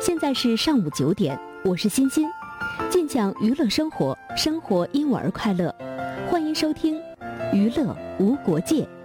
现在是上午9点，我是欣欣，尽讲娱乐生活，生活因我而快乐，欢迎收听娱乐无国界。